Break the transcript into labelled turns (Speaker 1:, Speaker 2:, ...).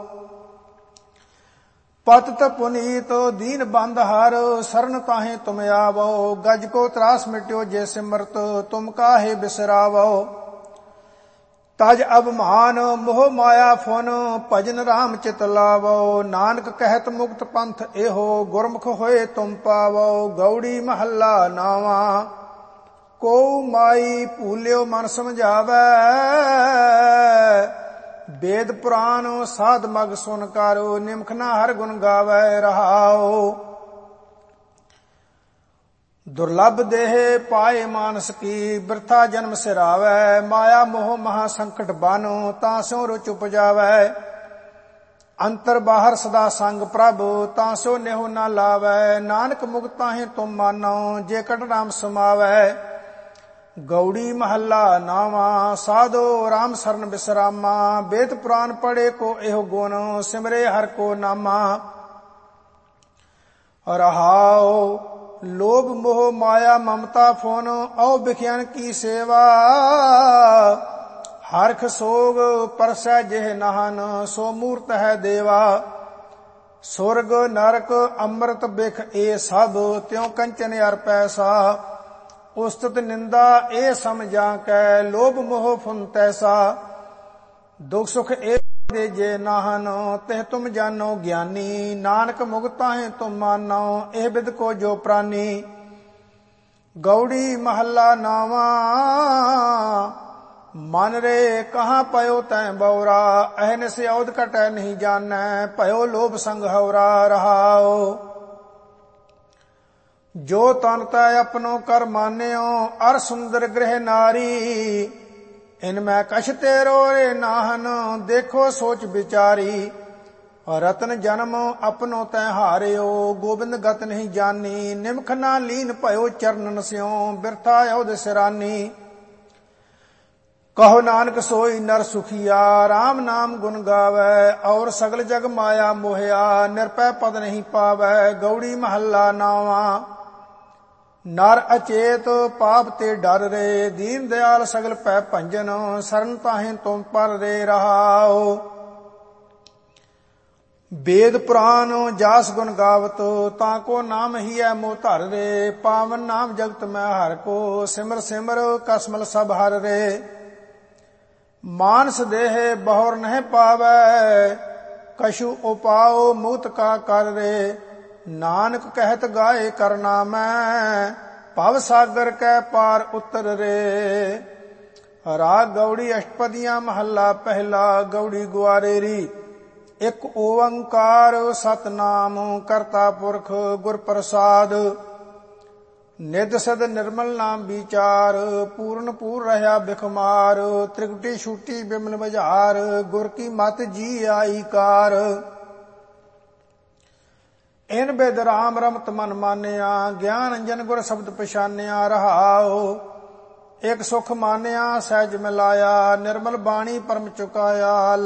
Speaker 1: पतित पुनीत दीन बंद हर शरण ताहे तुम आवो। गज को त्रास मिट्यो जे सिमरत तुम काहे बिसरावो। तज अभिमान मोह माया फुन भजन राम चित लावो। नानक कहत मुक्त पंथ एहो गुरमुख होए तुम पावो। गौड़ी महला नावा को माई भूल्यो मन समझावै। वेद पुराण साध मग सुन करो निमखना हर गुण गावै रहाओ। दुर्लभ देह पाए मानस की बिरथा जन्म सिरावै। माया मोह महा संकट बानो तासो रुच उपजावै। अंतर बाहर सदा संग प्रभु तासो नेहो न लावै। नानक मुक्त ताहे तुम मानो जे कट राम समावै। गौड़ी महला नावा साधो राम सरन बिसरामा। वेद पुराण पढ़े को एहो गुण सिमरे हर को नामा। रहाओ लोभ मोह माया ममता फोन औ बिख्यान की सेवा। हरख सोग परसै जेह नाहन सो मूर्त है देवा। सुरग नरक अमृत बिख ए सब त्यों कंचन अर पैसा। उस्तत निंदा ए समझा कै लोभ मोह फुन तैसा। दुख सुख ए दे जे नाहन तेह तुम जानो ज्ञानी। नानक मुक्त ताहे तुम मानो एह बिद को जो प्राणी। गौड़ी महला नावा मन रे कहाँ पयो तै बौरा। अहन से औद कटै नहीं जानै पयो लोभ संग हौरा रहाओ। जो तन तै अपनो कर मान्यो अर सुंदर गृह नारी। इनमै कछ तेरो रे नाहन देखो सोच विचारी। रतन जन्म अपनो तै हारियो गोबिंद गत नहीं जानी। निमख ना लीन भयो चरणन स्यों बिरथा औद सिरानी। कहो नानक सोई नर सुखिया राम नाम गुण गावै। और सगल जग माया मोहया निरपै पद नहीं पावै। गौड़ी महला नावा नर अचेत पाप ते डर रे। दीन दयाल सगल पै भंजन शरण ताहे तुम पर रे रहाओ। वेद पुराण जास गुण गावत ताको नाम ही है मोह धर रे। पावन नाम जगत में हर को सिमर सिमर कसमल सब हर रे। मानस देह बहुर नह पावै कछु उपाओ मुक्त का कर रे। नानक कहत गाए करना मैं भव सागर कै पार उतर रे। राग गौड़ी अष्टपदियां महला पहला। गौड़ी ग्वारेरी एक ओंकार सतनाम करता पुरख गुर प्रसाद। निध सद निर्मल नाम विचार पूर्ण पूर रहा बिखमार। त्रिकुटी छूटी बिमल बजार गुर की मत जी आई कार। इन बिद राम रमत मन मानिया ज्ञान अंजन गुर शब्द पछानिया रहाओ। एक सुख मानिया सहज मिलाया निर्मल बाणी परम चुकाया।